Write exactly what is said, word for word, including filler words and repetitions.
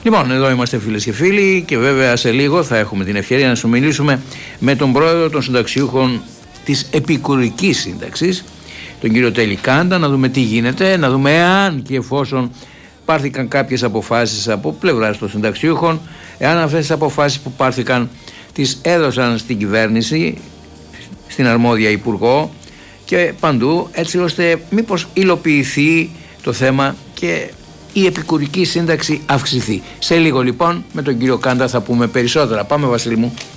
Λοιπόν, εδώ είμαστε φίλες και φίλοι και βέβαια σε λίγο θα έχουμε την ευκαιρία να σου μιλήσουμε με τον πρόεδρο των συνταξιούχων της επικουρικής σύνταξης, τον κύριο Τέλη Κάντα, να δούμε τι γίνεται, να δούμε εάν και εφόσον πάρθηκαν κάποιες αποφάσεις από πλευράς των συνταξιούχων, εάν αυτές τις αποφάσεις που πάρθηκαν τις έδωσαν στην κυβέρνηση, στην αρμόδια υπουργό και παντού, έτσι ώστε μήπως υλοποιηθεί το θέμα και η επικουρική σύνταξη αυξηθεί. Σε λίγο λοιπόν με τον κύριο Κάντα θα πούμε περισσότερα. Πάμε, Βασίλη μου.